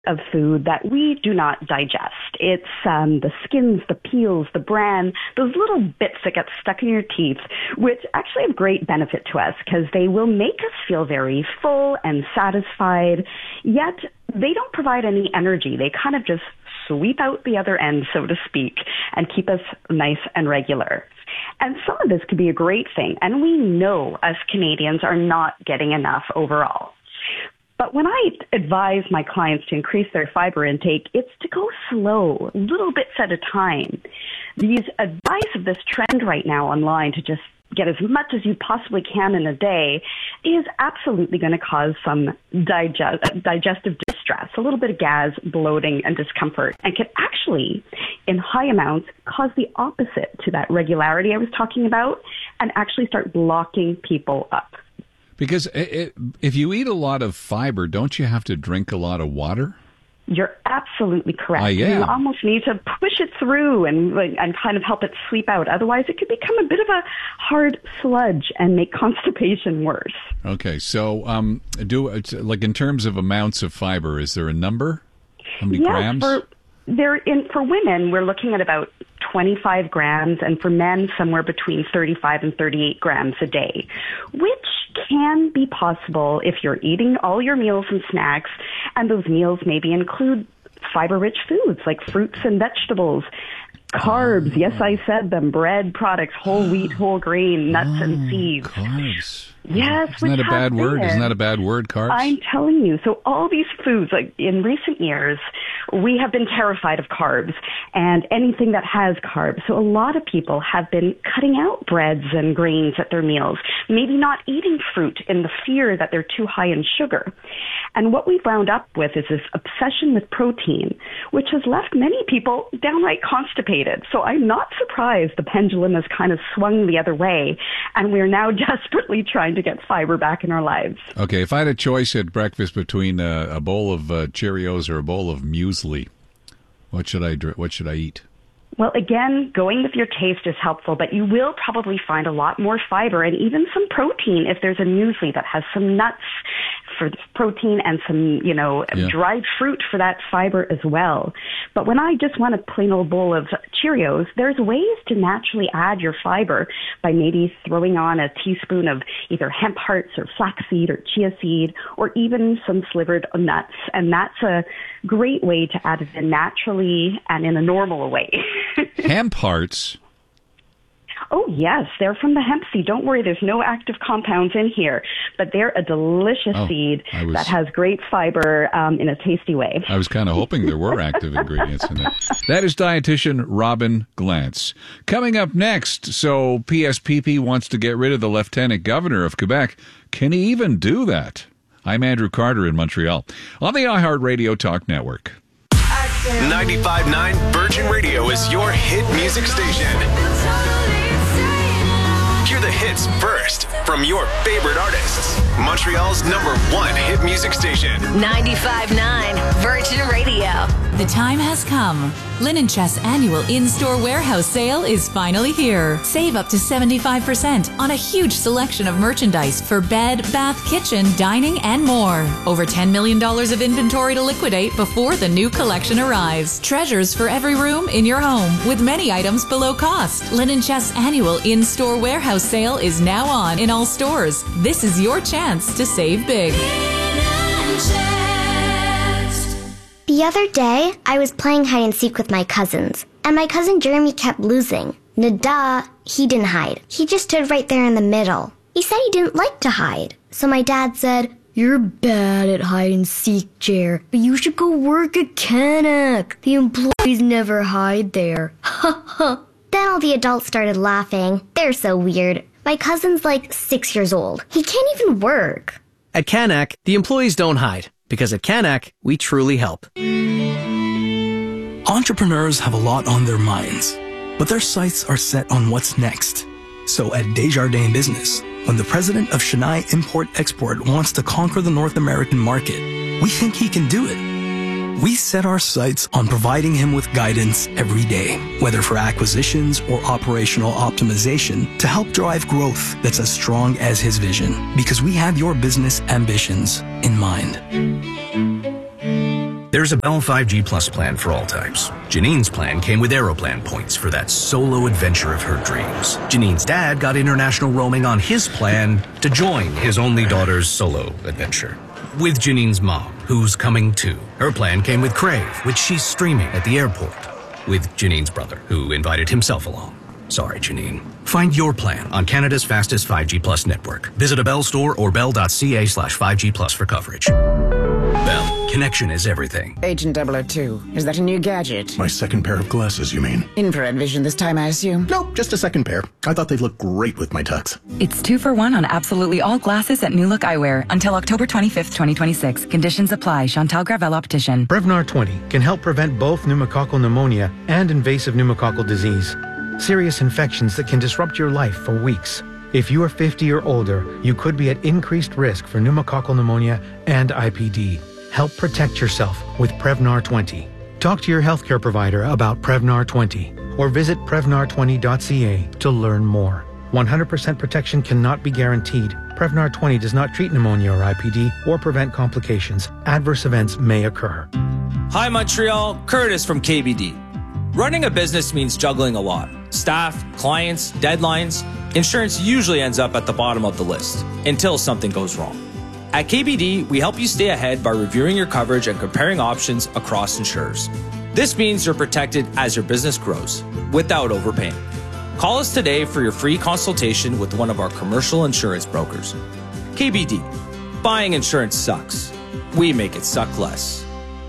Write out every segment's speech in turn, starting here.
of food that we do not digest. It's the skins, the peels, the bran, those little bits that get stuck in your teeth, which actually have great benefit to us because they will make us feel very full and satisfied, yet they don't provide any energy. They kind of just sweep out the other end, so to speak, and keep us nice and regular. And some of this could be a great thing, and we know us Canadians are not getting enough overall. But when I advise my clients to increase their fiber intake, it's to go slow, little bits at a time. These advice of this trend right now online to just get as much as you possibly can in a day is absolutely going to cause some digestive distress, a little bit of gas, bloating, and discomfort, and can actually, in high amounts, cause the opposite to that regularity I was talking about and actually start blocking people up. Because if you eat a lot of fiber, don't you have to drink a lot of water? You're absolutely correct. Yeah. You almost need to push it through and kind of help it sleep out. Otherwise, it could become a bit of a hard sludge and make constipation worse. Okay, so in terms of amounts of fiber, is there a number? How many grams? For women, we're looking at about 25 grams, and for men, somewhere between 35 and 38 grams a day, which can be possible if you're eating all your meals and snacks, and those meals maybe include fiber-rich foods like fruits and vegetables, carbs, yes, I said them, bread products, whole wheat, whole grain, nuts and seeds. Carbs. Yes, Isn't that a bad word? Isn't that a bad word, carbs? I'm telling you. So all these foods, like in recent years, we have been terrified of carbs and anything that has carbs. So a lot of people have been cutting out breads and grains at their meals, maybe not eating fruit in the fear that they're too high in sugar. And what we've wound up with is this obsession with protein, which has left many people downright constipated. So I'm not surprised the pendulum has kind of swung the other way, and we're now desperately trying to get fiber back in our lives. Okay, if I had a choice at breakfast between a bowl of Cheerios or a bowl of muesli, what should I eat? Well, again, going with your taste is helpful, but you will probably find a lot more fiber and even some protein if there's a muesli that has some nuts for protein and some, dried fruit for that fiber as well. But when I just want a plain old bowl of Cheerios, there's ways to naturally add your fiber by maybe throwing on a teaspoon of either hemp hearts or flaxseed or chia seed or even some slivered nuts. And that's a great way to add it in naturally and in a normal way. Hemp hearts? Oh, yes. They're from the hemp seed. Don't worry, there's no active compounds in here. But they're a delicious seed that has great fiber in a tasty way. I was kind of hoping there were active ingredients in it. That is dietitian Robin Glantz. Coming up next, so PSPP wants to get rid of the Lieutenant Governor of Quebec. Can he even do that? I'm Andrew Carter in Montreal on the iHeartRadio Talk Network. 95.9 Virgin Radio is your hit music station. Hear the hits first from your favorite artists. Montreal's #1 hit music station. 95.9 Virgin Radio. The time has come. Linen Chest annual in-store warehouse sale is finally here. Save up to 75% on a huge selection of merchandise for bed, bath, kitchen, dining, and more. Over $10 million of inventory to liquidate before the new collection arrives. Treasures for every room in your home with many items below cost. Linen Chest annual in-store warehouse sale is now on in all stores. This is your chance to save big. The other day, I was playing hide and seek with my cousins, and my cousin Jeremy kept losing. Nada, he didn't hide. He just stood right there in the middle. He said he didn't like to hide. So my dad said, "You're bad at hide and seek, Jer, but you should go work at Canuck. The employees never hide there." Ha ha. Then all the adults started laughing. They're so weird. My cousin's like 6 years old. He can't even work. At Canuck, the employees don't hide. Because at Canuck, we truly help. Entrepreneurs have a lot on their minds, but their sights are set on what's next. So at Desjardins Business, when the president of Chennai Import-Export wants to conquer the North American market, we think he can do it. We set our sights on providing him with guidance every day, whether for acquisitions or operational optimization, to help drive growth that's as strong as his vision, because we have your business ambitions in mind. There's There's a Bell 5G Plus plan for all types. Janine's plan came with Aeroplan points for that solo adventure of her dreams. Janine's dad got international roaming on his plan to join his only daughter's solo adventure. With Janine's mom, who's coming too. Her plan came with Crave, which she's streaming at the airport. With Janine's brother, who invited himself along. Sorry, Janine. Find your plan on Canada's fastest 5G Plus network. Visit a Bell store or bell.ca/5G Plus for coverage. Bell, connection is everything. Agent 002, is that a new gadget? My second pair of glasses, you mean? Infrared vision this time, I assume? Nope, just a second pair. I thought they'd look great with my tux. It's 2 for 1 on absolutely all glasses at New Look Eyewear until October 25th, 2026. Conditions apply. Chantal Gravel Optician. Prevnar 20 can help prevent both pneumococcal pneumonia and invasive pneumococcal disease. Serious infections that can disrupt your life for weeks. If you are 50 or older, you could be at increased risk for pneumococcal pneumonia and IPD. Help protect yourself with Prevnar 20. Talk to your healthcare provider about Prevnar 20 or visit Prevnar20.ca to learn more. 100% protection cannot be guaranteed. Prevnar 20 does not treat pneumonia or IPD or prevent complications. Adverse events may occur. Hi Montreal, Curtis from KBD. Running a business means juggling a lot. Staff, clients, deadlines. Insurance usually ends up at the bottom of the list until something goes wrong. At KBD, we help you stay ahead by reviewing your coverage and comparing options across insurers. This means you're protected as your business grows without overpaying. Call us today for your free consultation with one of our commercial insurance brokers. KBD. Buying insurance sucks. We make it suck less.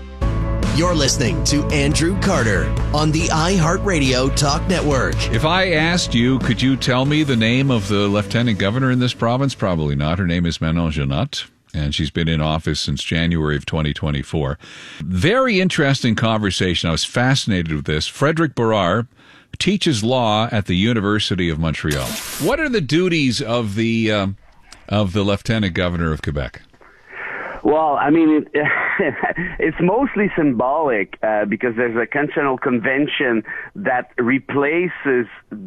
You're listening to Andrew Carter on the iHeartRadio Talk Network. If I asked you, could you tell me the name of the lieutenant governor in this province? Probably not. Her name is Manon Janot, and she's been in office since January of 2024. Very interesting conversation. I was fascinated with this. Frédéric Bérard teaches law at the University of Montreal. What are the duties of the lieutenant governor of Quebec? Well, I mean, it's mostly symbolic because there's a constitutional convention that replaces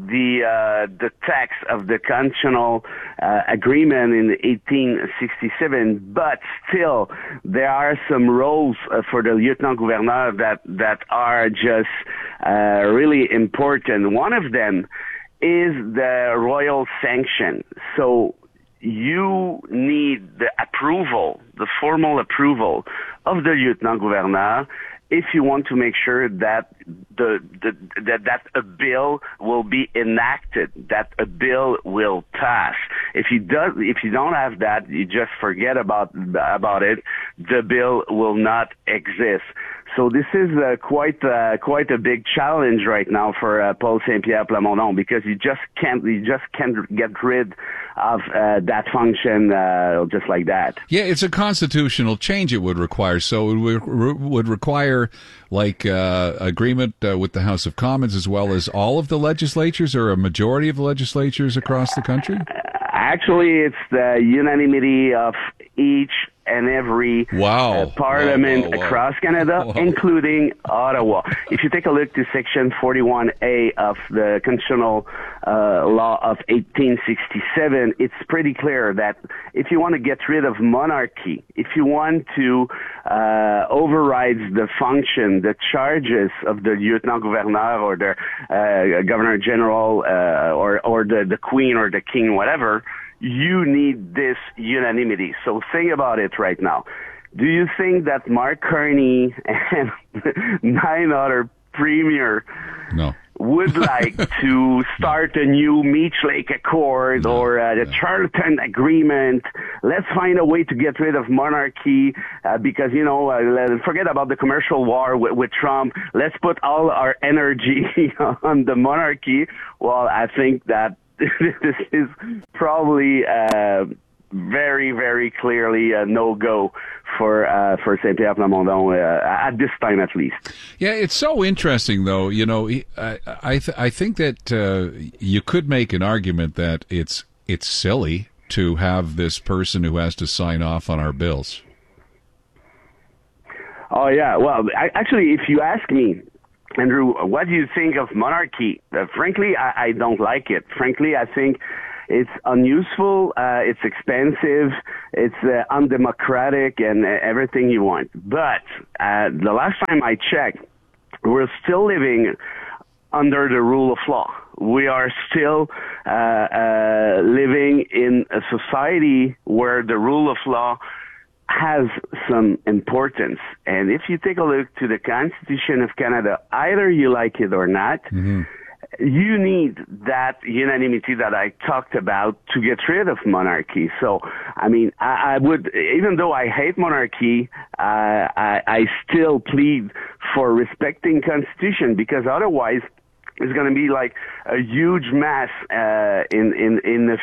the text of the constitutional agreement in 1867. But still, there are some roles for the lieutenant gouverneur that are just really important. One of them is the royal sanction. So you need the approval, the formal approval of the lieutenant gouverneur if you want to make sure that that a bill will be enacted, that a bill will pass. If you don't have that, you just forget about it. The bill will not exist. So this is quite a big challenge right now for Paul Saint-Pierre Plamondon, because you just can't get rid of that function just like that. Yeah, it's a constitutional change it would require. So it would require like agreement with the House of Commons as well as all of the legislatures or a majority of the legislatures across the country? Actually, it's the unanimity of each and every parliament across Canada, including Ottawa. If you take a look to Section 41A of the Constitutional Law of 1867, it's pretty clear that if you want to get rid of monarchy, if you want to override the function, the charges of the lieutenant gouverneur or the governor general or the queen or the king, whatever, you need this unanimity. So think about it right now. Do you think that Mark Carney and 9 other premier would like to start a new Meech Lake Accord or the Charlton Agreement? Let's find a way to get rid of monarchy because, forget about the commercial war with Trump. Let's put all our energy on the monarchy. Well, I think that this is probably very, very clearly a no-go for Saint-Pierre Plamondon at this time, at least. Yeah, it's so interesting, though. I think that you could make an argument that it's silly to have this person who has to sign off on our bills. Oh yeah, well, actually, if you ask me, Andrew, what do you think of monarchy? Frankly, I don't like it. Frankly, I think it's unuseful, it's expensive, it's undemocratic and everything you want. But the last time I checked, we're still living under the rule of law. We are still living in a society where the rule of law has some importance. And if you take a look to the Constitution of Canada, either you like it or not, you need that unanimity that I talked about to get rid of monarchy. So, I mean, I would, even though I hate monarchy, I still plead for respecting Constitution, because otherwise it's going to be like a huge mess in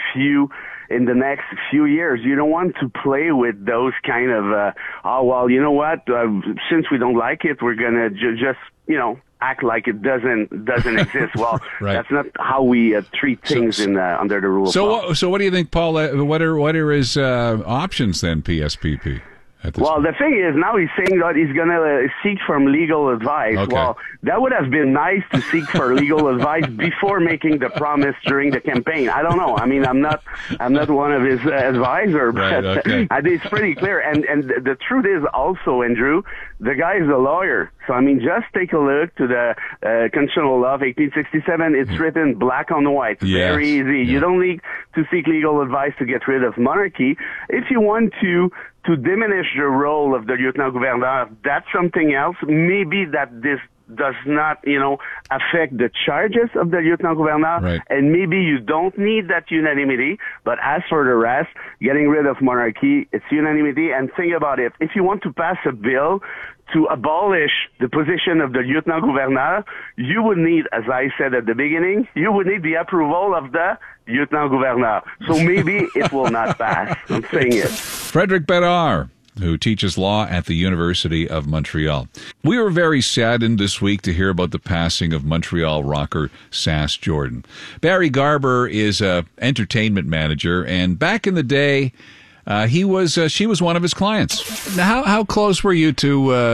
the next few years. You don't want to play with those kind of you know what, since we don't like it, we're going to just act like it doesn't exist. Well, right. That's not how we treat things under the rule of law. So what do you think, Paul? What are his options then, PSPP? Well, the thing is, now he's saying that he's going to seek from legal advice. Okay. Well, that would have been nice to seek for legal advice before making the promise during the campaign. I don't know. I mean, I'm not one of his advisors, but okay. It's pretty clear. And the truth is also, Andrew, the guy is a lawyer. So, I mean, just take a look to the Constitutional Law of 1867. It's written black on white. Very easy. Yeah. You don't need to seek legal advice to get rid of monarchy. If you want to diminish the role of the Lieutenant Gouverneur, that's something else. Maybe that this does not, affect the charges of the Lieutenant Gouverneur, right. And maybe you don't need that unanimity. But as for the rest, getting rid of monarchy, it's unanimity. And think about it. If you want to pass a bill to abolish the position of the Lieutenant Gouverneur, you would need, as I said at the beginning, you would need the approval of the Lieutenant Gouverneur. So maybe it will not pass. I'm saying it. Frédéric Bédard, who teaches law at the University of Montreal. We were very saddened this week to hear about the passing of Montreal rocker Sass Jordan. Barry Garber is an entertainment manager, and back in the day, she was one of his clients. Now, how close were you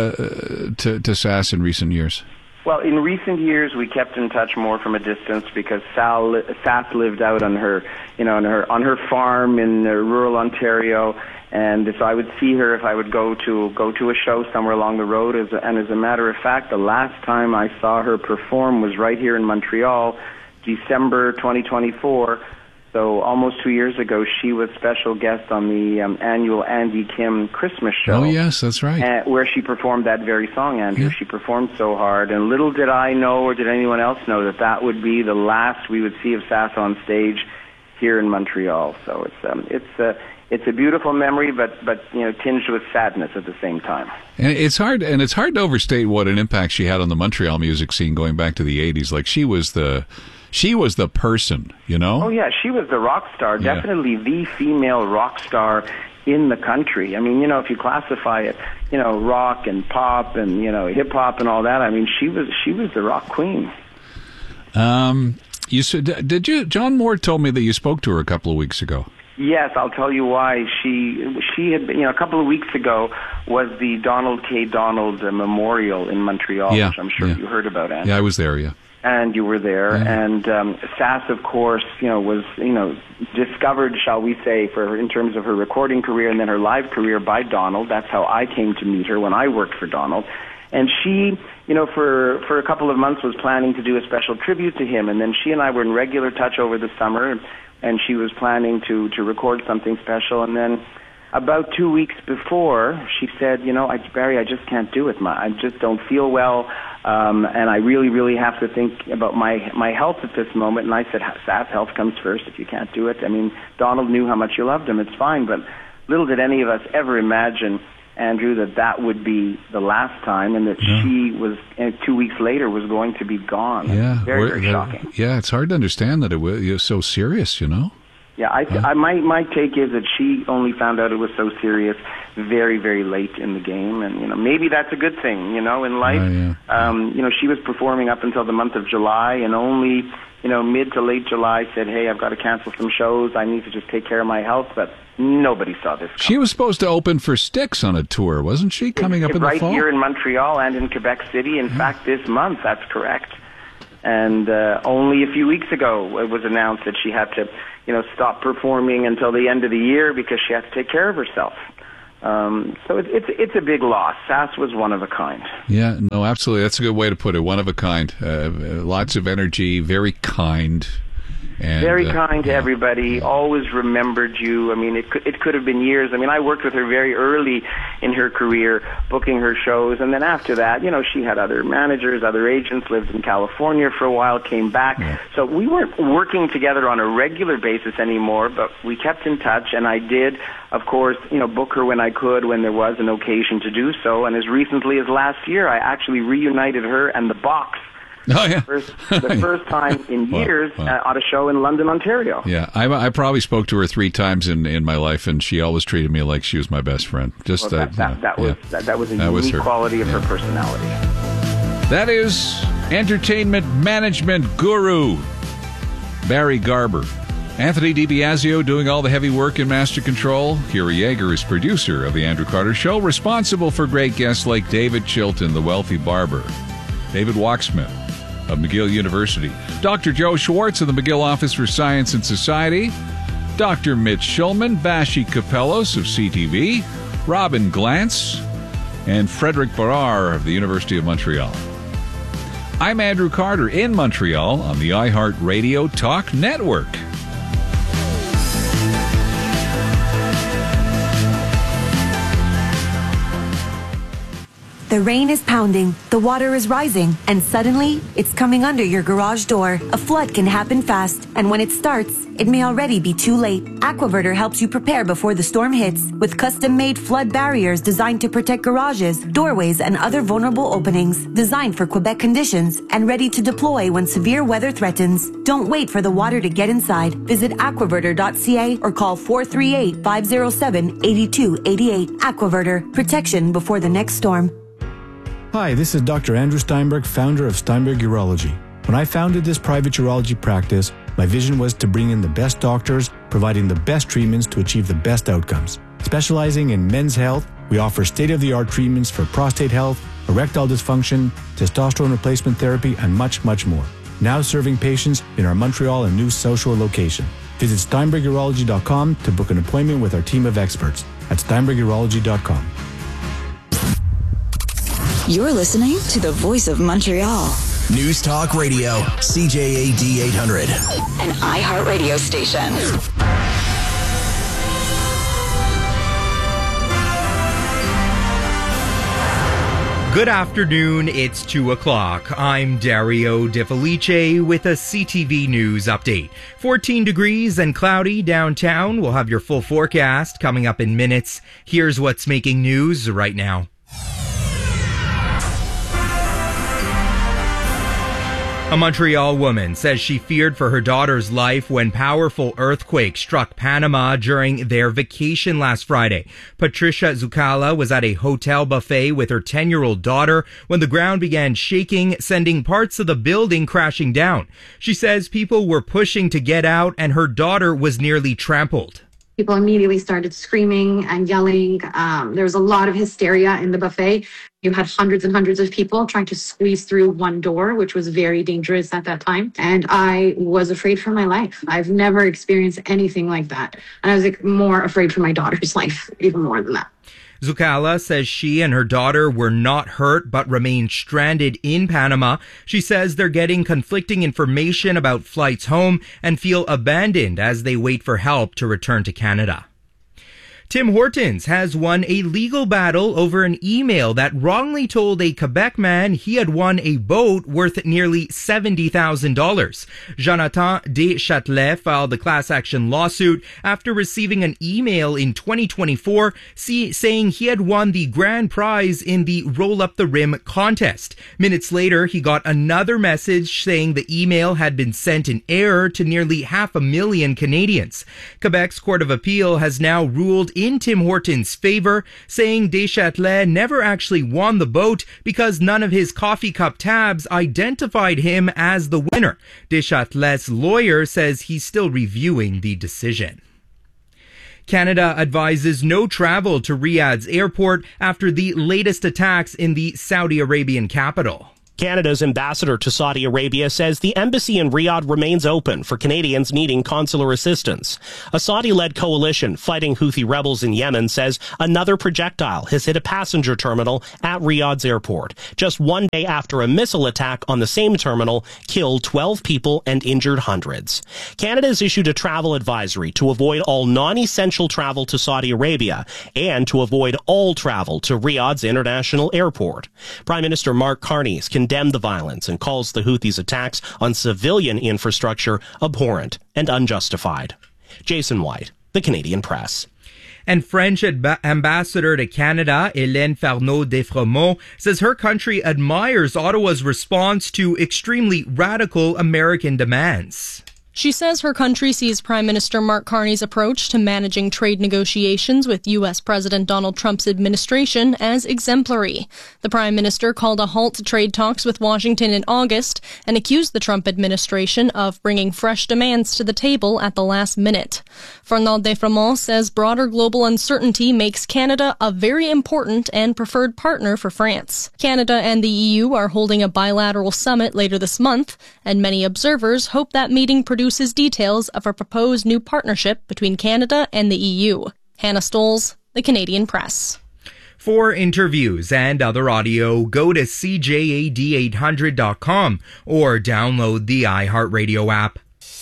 to Sass in recent years? Well, in recent years, we kept in touch more from a distance because Sass lived out on her, on her farm in rural Ontario, and so I would see her if I would go to a show somewhere along the road. And as a matter of fact, the last time I saw her perform was right here in Montreal, December 2024. So almost 2 years ago, she was special guest on the annual Andy Kim Christmas show. Oh, yes, that's right. Where she performed that very song, Andrew. Yeah. She performed so hard. And little did I know, or did anyone else know, that would be the last we would see of Sass on stage here in Montreal. So it's a beautiful memory, but tinged with sadness at the same time. And it's hard to overstate what an impact she had on the Montreal music scene going back to the 80s. Like she was the person, Oh yeah, she was the rock star, definitely the female rock star in the country. I mean, if you classify it, rock and pop and hip hop and all that. I mean, she was the rock queen. You said, did you? John Moore told me that you spoke to her a couple of weeks ago. Yes, I'll tell you why. She had been, a couple of weeks ago was the Donald K. Donald Memorial in Montreal, which I'm sure you heard about, Andy. Yeah, I was there, And you were there, and Sass, of course, was discovered, shall we say, in terms of her recording career and then her live career by Donald. That's how I came to meet her when I worked for Donald. And she, for a couple of months was planning to do a special tribute to him, and then she and I were in regular touch over the summer, and she was planning to record something special, and then about 2 weeks before, she said, Barry, I just can't do it. I just don't feel well, and I really, really have to think about my health at this moment. And I said, Sass, health comes first if you can't do it. I mean, Donald knew how much you loved him. It's fine, but little did any of us ever imagine, Andrew, that would be the last time, and that she was, 2 weeks later, was going to be gone. Yeah, very shocking. Yeah, it's hard to understand that it was so serious, Yeah, my take is that she only found out it was so serious very, very late in the game, and maybe that's a good thing, in life. She was performing up until the month of July, and only mid to late July said, "Hey, I've got to cancel some shows. I need to just take care of my health." But nobody saw this coming. She was supposed to open for Styx on a tour, wasn't she? Coming up in the fall, right here in Montreal and in Quebec City. In fact, this month. That's correct. And only a few weeks ago, it was announced that she had to stop performing until the end of the year because she has to take care of herself. So it's a big loss. Sass was one of a kind. Yeah, no, absolutely. That's a good way to put it. One of a kind. Lots of energy, very kind. And, very kind to everybody, always remembered you. I mean, it could have been years. I mean, I worked with her very early in her career, booking her shows, and then after that, she had other managers, other agents, lived in California for a while, came back. Yeah. So we weren't working together on a regular basis anymore, but we kept in touch, and I did, of course, book her when I could, when there was an occasion to do so, and as recently as last year, I actually reunited her and the Box. Oh, yeah. The first time in years at a show in London, Ontario. Yeah, I probably spoke to her 3 times in my life, and she always treated me like she was my best friend. Just that was a unique quality of her personality. That is entertainment management guru Barry Garber. Anthony DiBiasio doing all the heavy work in Master Control. Kira Yeager is producer of The Andrew Carter Show, responsible for great guests like David Chilton, the wealthy barber, David Walksmith of McGill University, Dr. Joe Schwartz of the McGill Office for Science and Society, Dr. Mitch Schulman, Vashi Kapelos of CTV, Robin Glantz, and Frederick Barrar of the University of Montreal. I'm Andrew Carter in Montreal on the iHeart Radio Talk Network. The rain is pounding, the water is rising, and suddenly, it's coming under your garage door. A flood can happen fast, and when it starts, it may already be too late. Aquaverter helps you prepare before the storm hits with custom-made flood barriers designed to protect garages, doorways, and other vulnerable openings, designed for Quebec conditions and ready to deploy when severe weather threatens. Don't wait for the water to get inside. Visit aquaverter.ca or call 438-507-8288. Aquaverter, protection before the next storm. Hi, this is Dr. Andrew Steinberg, founder of Steinberg Urology. When I founded this private urology practice, my vision was to bring in the best doctors, providing the best treatments to achieve the best outcomes. Specializing in men's health, we offer state-of-the-art treatments for prostate health, erectile dysfunction, testosterone replacement therapy, and much, much more. Now serving patients in our Montreal and New South Shore location. Visit SteinbergUrology.com to book an appointment with our team of experts at SteinbergUrology.com. You're listening to the Voice of Montreal. News Talk Radio, CJAD 800. An iHeart radio station. Good afternoon, it's 2 o'clock. I'm Dario De Felice with a CTV News update. 14 degrees and cloudy downtown. We'll have your full forecast coming up in minutes. Here's what's making news right now. A Montreal woman says she feared for her daughter's life when powerful earthquake struck Panama during their vacation last Friday. Patricia Zucala was at a hotel buffet with her 10-year-old daughter when the ground began shaking, sending parts of the building crashing down. She says people were pushing to get out and her daughter was nearly trampled. People immediately started screaming and yelling. There was a lot of hysteria in the buffet. You had hundreds and hundreds of people trying to squeeze through one door, which was very dangerous at that time. And I was afraid for my life. I've never experienced anything like that. And I was more afraid for my daughter's life, even more than that. Zucala says she and her daughter were not hurt but remain stranded in Panama. She says they're getting conflicting information about flights home and feel abandoned as they wait for help to return to Canada. Tim Hortons has won a legal battle over an email that wrongly told a Quebec man he had won a boat worth nearly $70,000. Jonathan Deschâtelet filed the class action lawsuit after receiving an email in 2024 saying he had won the grand prize in the Roll Up the Rim contest. Minutes later, he got another message saying the email had been sent in error to nearly 500,000 Canadians. Quebec's Court of Appeal has now ruled in Tim Hortons' favor, saying Deschâtelet never actually won the boat because none of his coffee cup tabs identified him as the winner. Deschâtelet's lawyer says he's still reviewing the decision. Canada advises no travel to Riyadh's airport after the latest attacks in the Saudi Arabian capital. Canada's ambassador to Saudi Arabia says the embassy in Riyadh remains open for Canadians needing consular assistance. A Saudi-led coalition fighting Houthi rebels in Yemen says another projectile has hit a passenger terminal at Riyadh's airport, just one day after a missile attack on the same terminal killed 12 people and injured hundreds. Canada has issued a travel advisory to avoid all non-essential travel to Saudi Arabia and to avoid all travel to Riyadh's international airport. Prime Minister Mark Carney has condemned the violence and calls the Houthis' attacks on civilian infrastructure abhorrent and unjustified. Jason White, The Canadian Press. And French ambassador to Canada, Hélène Farnaud-Defremont, says her country admires Ottawa's response to extremely radical American demands. She says her country sees Prime Minister Mark Carney's approach to managing trade negotiations with U.S. President Donald Trump's administration as exemplary. The Prime Minister called a halt to trade talks with Washington in August and accused the Trump administration of bringing fresh demands to the table at the last minute. Farnaud-Defremont says broader global uncertainty makes Canada a very important and preferred partner for France. Canada and the EU are holding a bilateral summit later this month, and many observers hope that meeting produces details of a proposed new partnership between Canada and the EU. Hannah Stoles, The Canadian Press. For interviews and other audio, go to CJAD800.com or download the iHeartRadio app.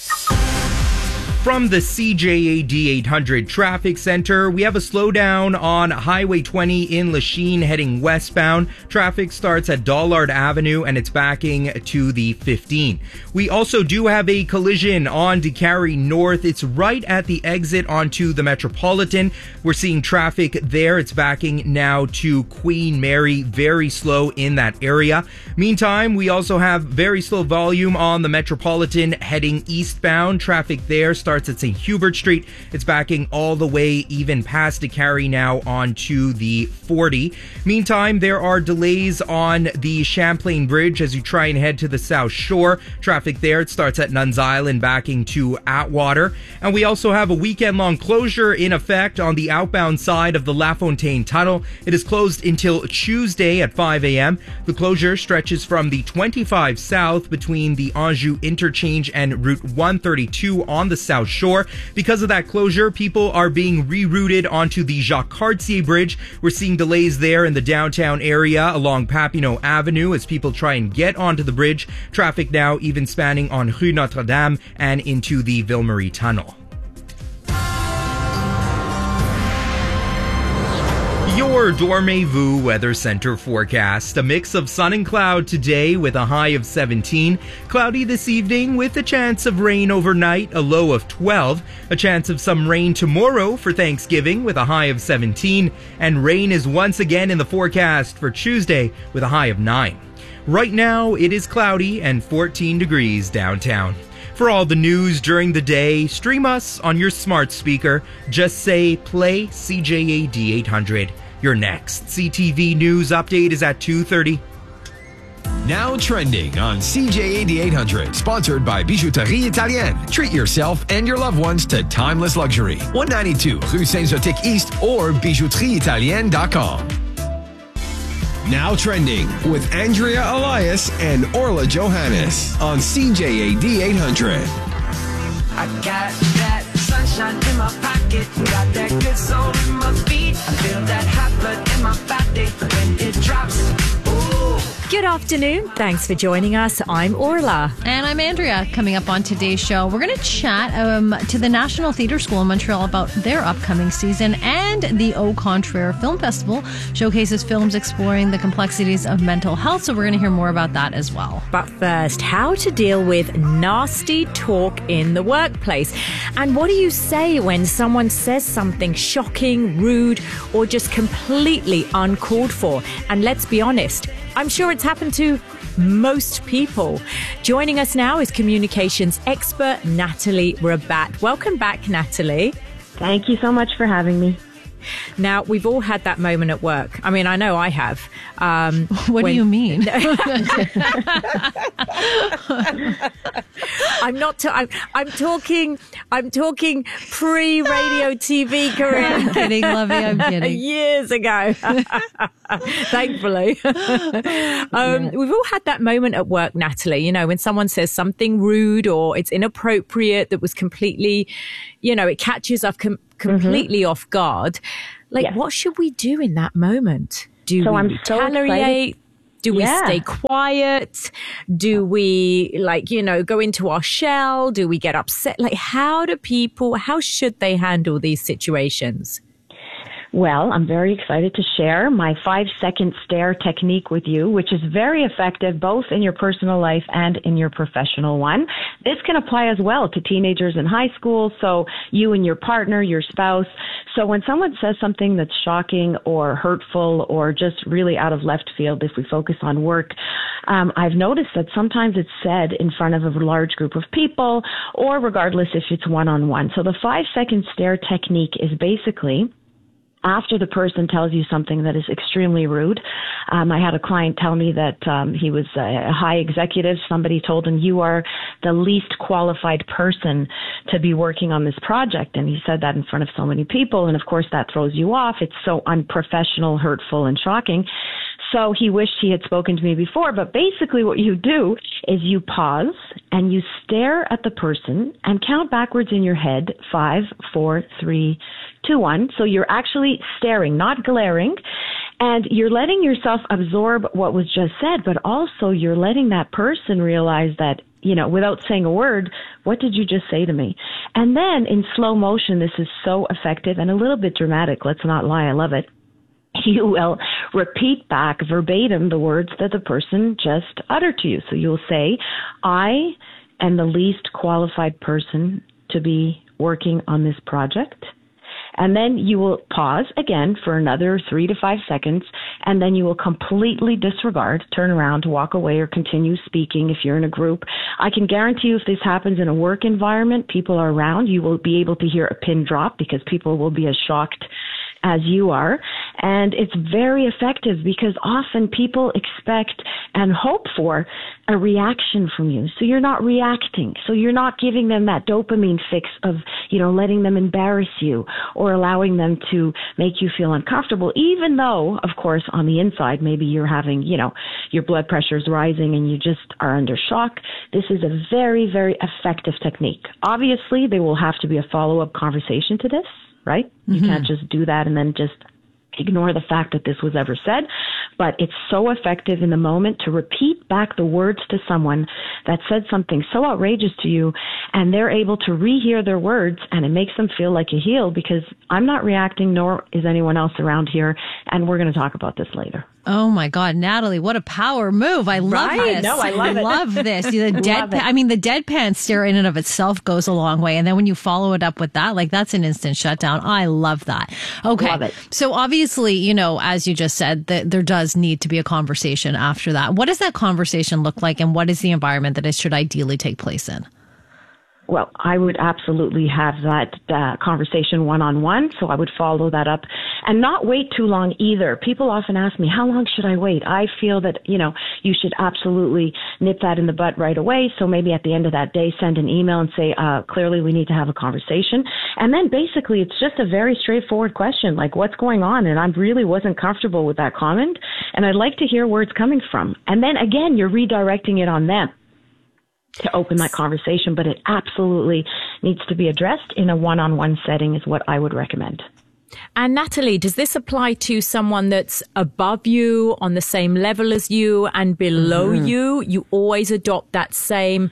From the CJAD 800 Traffic Center, we have a slowdown on Highway 20 in Lachine heading westbound. Traffic starts at Dollard Avenue and it's backing to the 15. We also do have a collision on DeCarry North. It's right at the exit onto the Metropolitan. We're seeing traffic there. It's backing now to Queen Mary. Very slow in that area. Meantime, we also have very slow volume on the Metropolitan heading eastbound. Traffic there starts at St. Hubert Street. It's backing all the way even past DeCarry now onto the 40. Meantime, there are delays on the Champlain Bridge as you try and head to the South Shore. Traffic there, it starts at Nuns Island backing to Atwater. And we also have a weekend-long closure in effect on the outbound side of the LaFontaine Tunnel. It is closed until Tuesday at 5 a.m. The closure stretches from the 25 south between the Anjou Interchange and Route 132 on the South Shore. Because of that closure, people are being rerouted onto the Jacques Cartier Bridge. We're seeing delays there in the downtown area along Papineau Avenue as people try and get onto the bridge. Traffic now even spanning on Rue Notre Dame and into the Ville Marie Tunnel. Your Dormez-vous Weather Center forecast. A mix of sun and cloud today with a high of 17. Cloudy this evening with a chance of rain overnight, a low of 12. A chance of some rain tomorrow for Thanksgiving with a high of 17. And rain is once again in the forecast for Tuesday with a high of 9. Right now, it is cloudy and 14 degrees downtown. For all the news during the day, stream us on your smart speaker. Just say play CJAD 800. Your next CTV News update is at 2:30. Now trending on CJAD 800, sponsored by Bijouterie Italienne. Treat yourself and your loved ones to timeless luxury. 192 Rue Saint-Zotique East or bijouterieitalienne.com. Now trending with Andrea Elias and Orla Johannes on CJAD 800. I got that sunshine in my pocket, got that good soul in my feet. I feel that hot blood in my body when it drops. Ooh. Good afternoon. Thanks for joining us. I'm Orla. And I'm Andrea. Coming up on today's show, we're going to chat to the National Theatre School in Montreal about their upcoming season, and the Au Contraire Film Festival showcases films exploring the complexities of mental health. So we're going to hear more about that as well. But first, how to deal with nasty talk in the workplace. And what do you say when someone says something shocking, rude, or just completely uncalled for? And let's be honest, I'm sure it's happened to most people. Joining us now is communications expert Natalie Rabat. Welcome back, Natalie. Thank you so much for having me. Now, we've all had that moment at work. I mean, I know I have. What do you mean? I'm talking pre-radio TV career. I'm kidding, Lovey. I'm kidding. Years ago. Thankfully. We've all had that moment at work, Natalie, you know, when someone says something rude or it's inappropriate that was completely, you know, it catches us completely off guard. Like, what should we do in that moment? Do we retaliate? Do we stay quiet? Do we, like, you know, go into our shell? Do we get upset? Like, how should they handle these situations? Well, I'm very excited to share my 5-second stare technique with you, which is very effective both in your personal life and in your professional one. This can apply as well to teenagers in high school, so you and your partner, your spouse. So when someone says something that's shocking or hurtful or just really out of left field, if we focus on work, I've noticed that sometimes it's said in front of a large group of people, or regardless if it's one-on-one. So the 5-second stare technique is basically, after the person tells you something that is extremely rude, I had a client tell me that he was a high executive. Somebody told him, you are the least qualified person to be working on this project. And he said that in front of so many people. And of course, that throws you off. It's so unprofessional, hurtful, and shocking. So he wished he had spoken to me before. But basically what you do is you pause and you stare at the person and count backwards in your head, 5, 4, 3, 2, 1. So you're actually staring, not glaring. And you're letting yourself absorb what was just said, but also you're letting that person realize that, you know, without saying a word, what did you just say to me? And then in slow motion, this is so effective and a little bit dramatic. Let's not lie. I love it. You will repeat back verbatim the words that the person just uttered to you. So you'll say, I am the least qualified person to be working on this project. And then you will pause again for another 3 to 5 seconds, and then you will completely disregard, turn around, walk away, or continue speaking if you're in a group. I can guarantee you if this happens in a work environment, people are around, you will be able to hear a pin drop because people will be as shocked as you are. And it's very effective because often people expect and hope for a reaction from you. So you're not reacting. So you're not giving them that dopamine fix of, you know, letting them embarrass you or allowing them to make you feel uncomfortable, even though, of course, on the inside, maybe you're having, you know, your blood pressure is rising and you just are under shock. This is a very, very effective technique. Obviously, there will have to be a follow-up conversation to this, right? You can't just do that and then just ignore the fact that this was ever said, but it's so effective in the moment to repeat back the words to someone that said something so outrageous to you, and they're able to rehear their words, and it makes them feel like a heel because I'm not reacting, nor is anyone else around here, and we're going to talk about this later. Oh my God, Natalie, what a power move. I love this. No, I love it. I love this. The deadpan stare in and of itself goes a long way. And then when you follow it up with that, like that's an instant shutdown. I love that. Okay. Love it. So obviously, you know, as you just said, that there does need to be a conversation after that. What does that conversation look like, and what is the environment that it should ideally take place in? Well, I would absolutely have that conversation one-on-one, so I would follow that up and not wait too long either. People often ask me, how long should I wait? I feel that, you know, you should absolutely nip that in the bud right away. So maybe at the end of that day, send an email and say, clearly we need to have a conversation. And then basically it's just a very straightforward question, like what's going on? And I really wasn't comfortable with that comment, and I'd like to hear where it's coming from. And then again, you're redirecting it on them to open that conversation, but it absolutely needs to be addressed in a one-on-one setting is what I would recommend. And Natalie, does this apply to someone that's above you, on the same level as you, and below you? You always adopt that same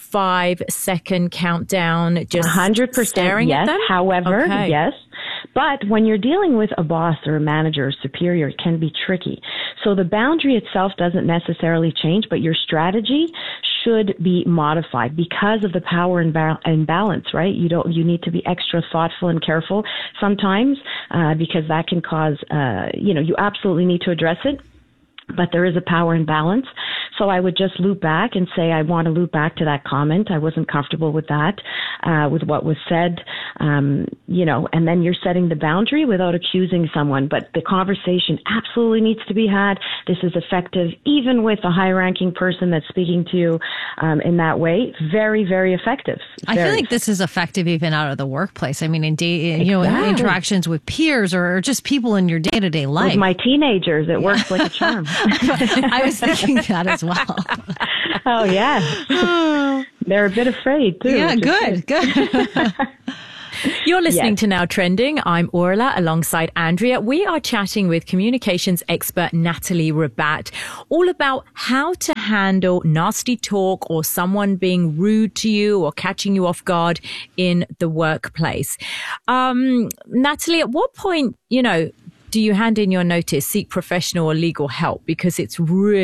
5-second countdown, just 100% staring yes. at them? However, Okay. yes. But when you're dealing with a boss or a manager or superior, it can be tricky. So the boundary itself doesn't necessarily change, but your strategy should be modified because of the power imbalance, right? You need to be extra thoughtful and careful sometimes, because that can cause, you absolutely need to address it. But there is a power imbalance. So I would just loop back and say, I want to loop back to that comment. I wasn't comfortable with that, with what was said, you know, and then you're setting the boundary without accusing someone. But the conversation absolutely needs to be had. This is effective even with a high-ranking person that's speaking to you in that way. Very, very effective. I feel like this is effective even out of the workplace. I mean, in interactions with peers or just people in your day-to-day life. With my teenagers, it works like a charm. I was thinking that as well. Oh, yeah. They're a bit afraid, too. Yeah, good. You're listening to Now Trending. I'm Orla alongside Andrea. We are chatting with communications expert Natalie Rabat all about how to handle nasty talk or someone being rude to you or catching you off guard in the workplace. Natalie, at what point, you know, do you hand in your notice, seek professional or legal help? Because it's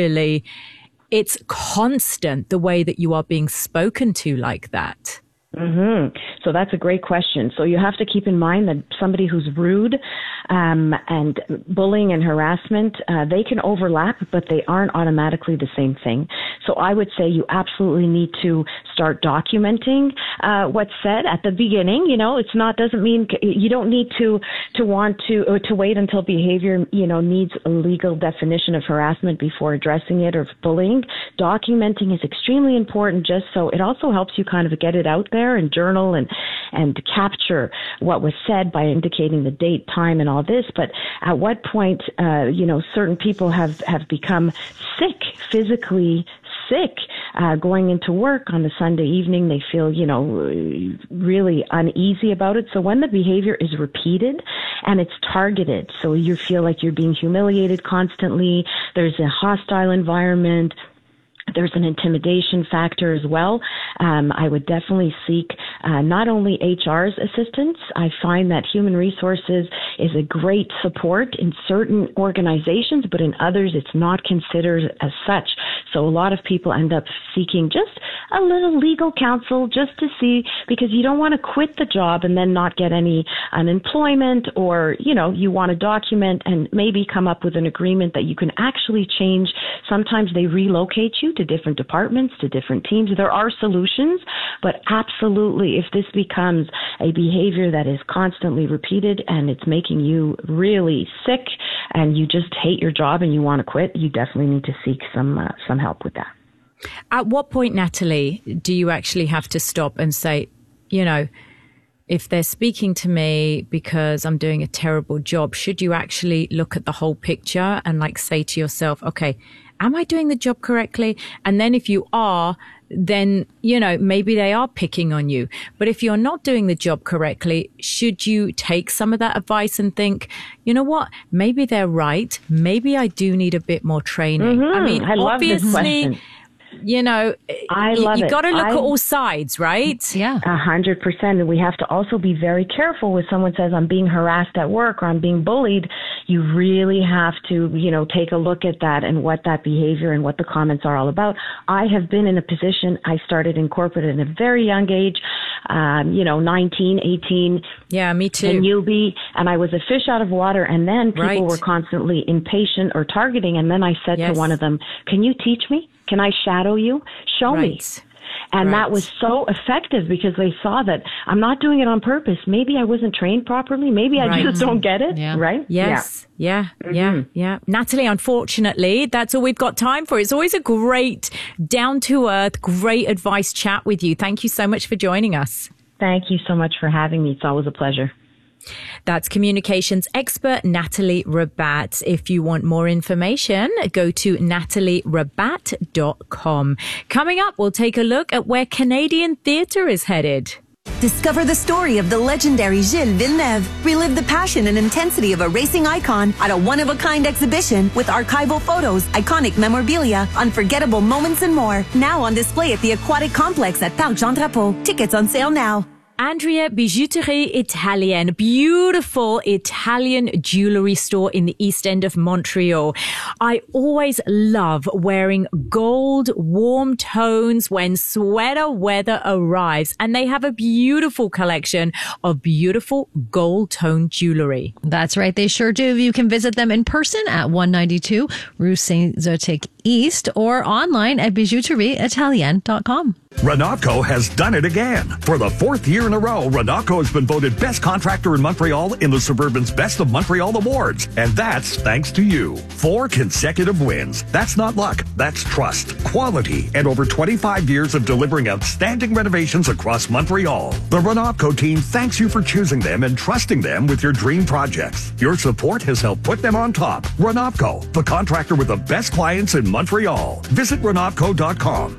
constant the way that you are being spoken to like that. Mm-hmm. So that's a great question. So you have to keep in mind that somebody who's rude and bullying and harassment, they can overlap, but they aren't automatically the same thing. So I would say you absolutely need to start documenting what's said at the beginning. You know, it's not doesn't mean you don't need to want to wait until behavior, you know, needs a legal definition of harassment before addressing it or bullying. Documenting is extremely important, just so it also helps you kind of get it out there and journal and capture what was said by indicating the date, time, and all this. But at what point, you know, certain people have become sick, physically sick, going into work on the Sunday evening. They feel, you know, really uneasy about it. So when the behavior is repeated and it's targeted, so you feel like you're being humiliated constantly, there's a hostile environment, there's an intimidation factor as well. I would definitely seek not only HR's assistance. I find that human resources is a great support in certain organizations, but in others it's not considered as such. So a lot of people end up seeking just a little legal counsel just to see, because you don't want to quit the job and then not get any unemployment, or, you know, you want to document and maybe come up with an agreement that you can actually change. Sometimes they relocate you to different departments, to different teams. There are solutions, but absolutely, if this becomes a behavior that is constantly repeated and it's making you really sick and you just hate your job and you want to quit, you definitely need to seek some help with that. At what point, Natalie, do you actually have to stop and say, you know, if they're speaking to me because I'm doing a terrible job, should you actually look at the whole picture and like say to yourself, okay, am I doing the job correctly? And then if you are, then, you know, maybe they are picking on you. But if you're not doing the job correctly, should you take some of that advice and think, you know what, maybe they're right. Maybe I do need a bit more training. Mm-hmm. I mean, I love this question. You know, you got to look at all sides, right? Yeah. 100%. And we have to also be very careful when someone says, I'm being harassed at work or I'm being bullied. You really have to, you know, take a look at that and what that behavior and what the comments are all about. I have been in a position, I started in corporate at a very young age, you know, 19, 18. Yeah, me too. And and I was a fish out of water. And then people were constantly impatient or targeting. And then I said to one of them, can you teach me? Can I shadow you? Show me. And that was so effective because they saw that I'm not doing it on purpose. Maybe I wasn't trained properly. Maybe I just don't get it. Yeah. Right? Yes. Yeah. Natalie, unfortunately, that's all we've got time for. It's always a great, down-to-earth, great advice chat with you. Thank you so much for joining us. Thank you so much for having me. It's always a pleasure. That's communications expert Natalie Rabat. If you want more information, go to natalierabat.com. Coming up, we'll take a look at where Canadian theatre is headed. Discover the story of the legendary Gilles Villeneuve. Relive the passion and intensity of a racing icon at a one-of-a-kind exhibition with archival photos, iconic memorabilia, unforgettable moments, and more. Now on display at the Aquatic Complex at Parc Jean Drapeau. Tickets on sale now. Andrea Bijouterie Italienne, beautiful Italian jewelry store in the East End of Montreal. I always love wearing gold, warm tones when sweater weather arrives, and they have a beautiful collection of beautiful gold tone jewelry. That's right, they sure do. You can visit them in person at 192 Rue Saint-Zotique East or online at bijouterieitalienne.com. Renatco has done it again. For the 4th year in a row, Renatco has been voted best contractor in Montreal in the Suburban's Best of Montreal Awards. And that's thanks to you. 4 consecutive wins. That's not luck. That's trust, quality, and over 25 years of delivering outstanding renovations across Montreal. The Renatco team thanks you for choosing them and trusting them with your dream projects. Your support has helped put them on top. Renatco, the contractor with the best clients in Montreal. Visit Renatco.com.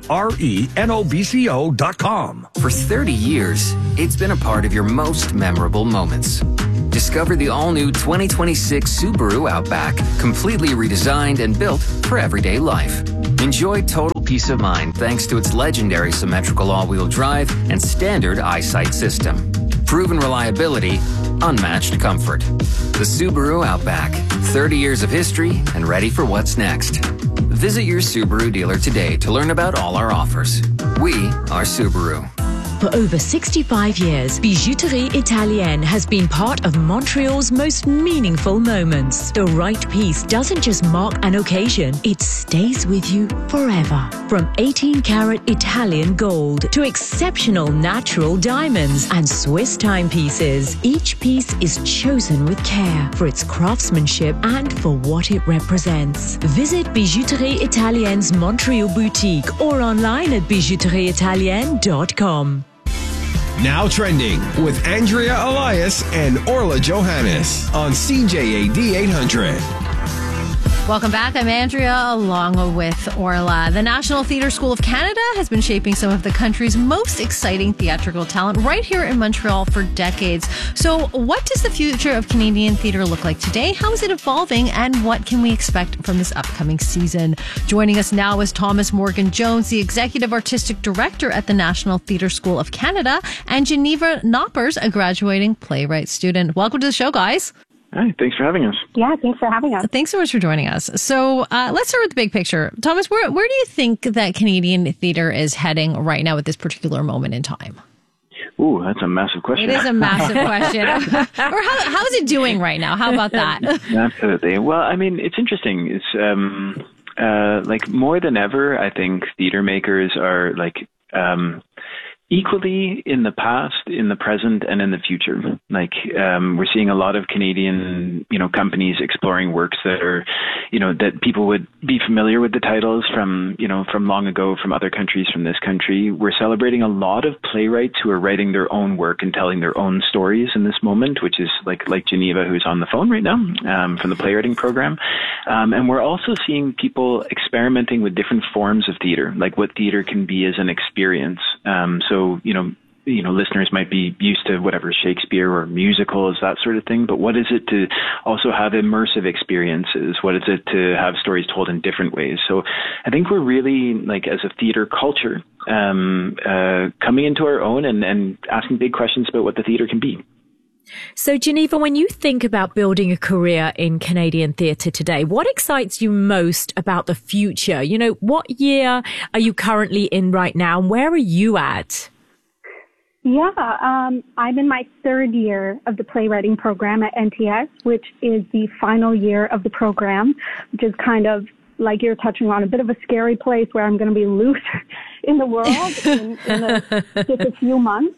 RENOVCO.com. For 30 years, it's been a part of your most memorable moments. Discover the all-new 2026 Subaru Outback, completely redesigned and built for everyday life. Enjoy total peace of mind thanks to its legendary symmetrical all-wheel drive and standard EyeSight system. Proven reliability, unmatched comfort. The Subaru Outback, 30 years of history and ready for what's next. Visit your Subaru dealer today to learn about all our offers. We are Subaru. For over 65 years, Bijouterie Italienne has been part of Montreal's most meaningful moments. The right piece doesn't just mark an occasion, it stays with you forever. From 18-karat Italian gold to exceptional natural diamonds and Swiss timepieces, each piece is chosen with care for its craftsmanship and for what it represents. Visit Bijouterie Italienne's Montreal boutique or online at bijouterieitalienne.com. Now trending with Andrea Elias and Orla Johannes on CJAD 800. Welcome back. I'm Andrea along with Orla. The National Theatre School of Canada has been shaping some of the country's most exciting theatrical talent right here in Montreal for decades. So what does the future of Canadian theatre look like today? How is it evolving? And what can we expect from this upcoming season? Joining us now is Thomas Morgan-Jones, the Executive Artistic Director at the National Theatre School of Canada, and Geneva Knoppers, a graduating playwright student. Welcome to the show, guys. Hi, thanks for having us. Yeah, thanks for having us. Thanks so much for joining us. So let's start with the big picture. Thomas, where do you think that Canadian theatre is heading right now at this particular moment in time? Ooh, that's a massive question. It is a massive question. Or how is it doing right now? How about that? Absolutely. Well, I mean, it's interesting. It's like more than ever, I think theatre makers are like equally in the past, in the present, and in the future. Like we're seeing a lot of Canadian, companies exploring works that are, that people would be familiar with the titles from long ago, from other countries, from this country. We're celebrating a lot of playwrights who are writing their own work and telling their own stories in this moment, which is like Geneva, who's on the phone right now, from the playwriting program. And we're also seeing people experimenting with different forms of theater, like what theater can be as an experience. So, listeners might be used to whatever Shakespeare or musicals, that sort of thing. But what is it to also have immersive experiences? What is it to have stories told in different ways? So I think we're really, like, as a theater culture, coming into our own and asking big questions about what the theater can be. So, Geneva, when you think about building a career in Canadian theatre today, what excites you most about the future? What year are you currently in right now? And where are you at? Yeah, I'm in my 3rd year of the playwriting program at NTS, which is the final year of the program, which is kind of like you're touching on, a bit of a scary place where I'm going to be loose in the world in just a few months.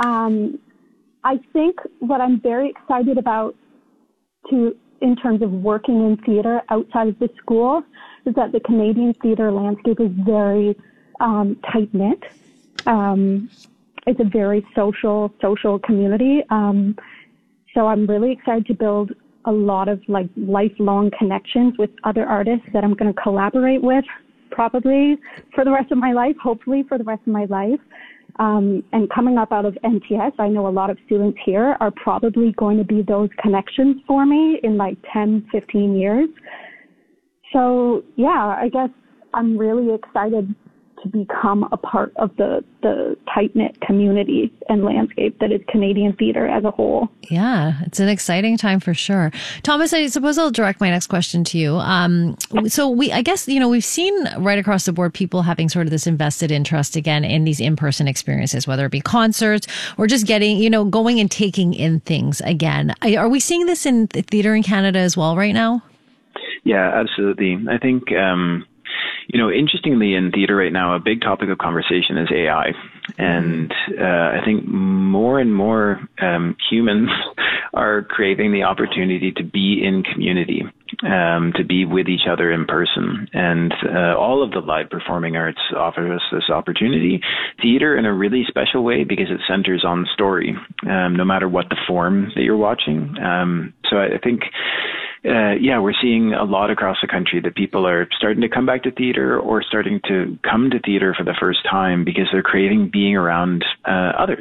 I think what I'm very excited about in terms of working in theater outside of the school is that the Canadian theater landscape is very tight-knit. It's a very social community. So I'm really excited to build a lot of lifelong connections with other artists that I'm going to collaborate with probably for the rest of my life, hopefully for the rest of my life. And coming up out of NTS, I know a lot of students here are probably going to be those connections for me in 10, 15 years. So yeah, I guess I'm really excited to become a part of the tight-knit community and landscape that is Canadian theater as a whole. Yeah, it's an exciting time for sure. Thomas, I suppose I'll direct my next question to you. So I guess, we've seen right across the board people having sort of this invested interest again in these in-person experiences, whether it be concerts or just getting, going and taking in things again. Are we seeing this in theater in Canada as well right now? Yeah, absolutely. I think, interestingly in theater right now, a big topic of conversation is AI. And I think more and more humans are craving the opportunity to be in community, to be with each other in person. And all of the live performing arts offer us this opportunity. Theater in a really special way because it centers on story, no matter what the form that you're watching. So I think we're seeing a lot across the country that people are starting to come back to theater or starting to come to theater for the first time because they're craving being around others.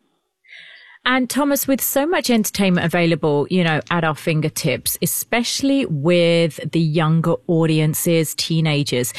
And Thomas, with so much entertainment available, at our fingertips, especially with the younger audiences, teenagers,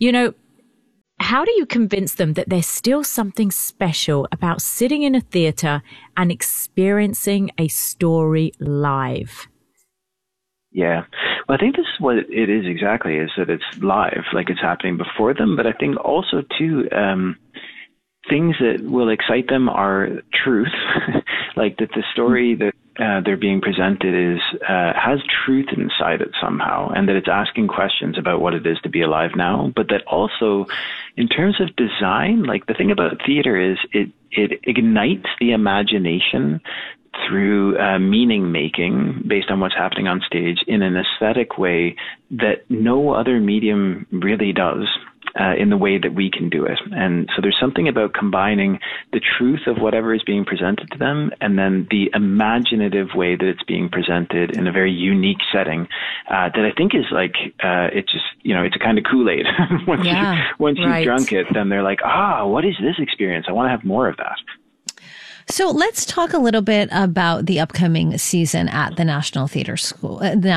how do you convince them that there's still something special about sitting in a theater and experiencing a story live? Yeah. Well, I think this is what it is exactly, is that it's live, like it's happening before them. But I think also, too, things that will excite them are truth, like that the story that they're being presented has truth inside it somehow, and that it's asking questions about what it is to be alive now. But that also, in terms of design, like the thing about theater is it ignites the imagination through meaning making based on what's happening on stage in an aesthetic way that no other medium really does in the way that we can do it. And so there's something about combining the truth of whatever is being presented to them and then the imaginative way that it's being presented in a very unique setting that I think is like, it's just, it's a kind of Kool-Aid. Once you've drunk it, then they're like, what is this experience? I want to have more of that. So let's talk a little bit about the upcoming season at the National Theatre School.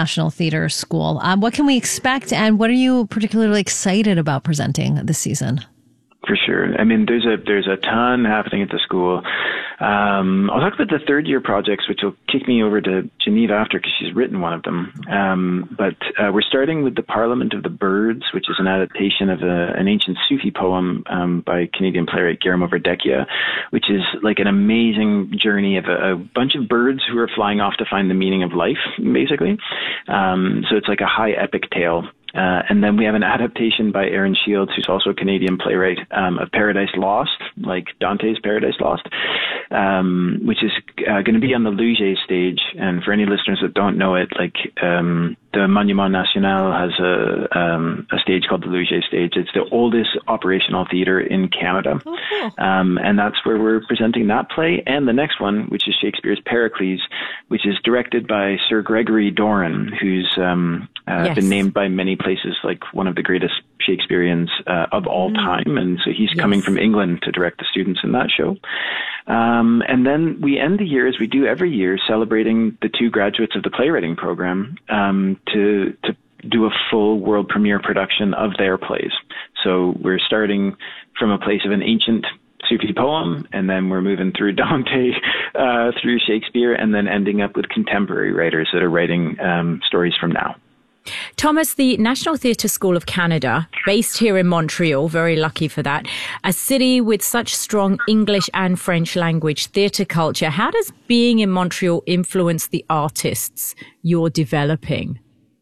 What can we expect, and what are you particularly excited about presenting this season? For sure. I mean, there's a ton happening at the school. I'll talk about the third year projects, which will kick me over to Geneva after because she's written one of them. But we're starting with The Parliament of the Birds, which is an adaptation of an ancient Sufi poem by Canadian playwright Guillermo Verdecchia, which is like an amazing journey of a bunch of birds who are flying off to find the meaning of life, basically. So it's like a high epic tale. And then we have an adaptation by Aaron Shields, who's also a Canadian playwright, of Paradise Lost, like Dante's Paradise Lost, which is going to be on the Luge stage. And for any listeners that don't know it, like the Monument National has a stage called the Luge stage. It's the oldest operational theater in Canada. Oh, cool. And that's where we're presenting that play. And the next one, which is Shakespeare's Pericles, which is directed by Sir Gregory Doran, who's been named by many places like one of the greatest Shakespeareans of all time. And so he's coming from England to direct the students in that show. And then we end the year, as we do every year, celebrating the two graduates of the playwriting program to do a full world premiere production of their plays. So we're starting from a place of an ancient Sufi poem, and then we're moving through Dante, through Shakespeare, and then ending up with contemporary writers that are writing stories from now. Thomas, the National Theatre School of Canada, based here in Montreal, very lucky for that, a city with such strong English and French language theatre culture. How does being in Montreal influence the artists you're developing?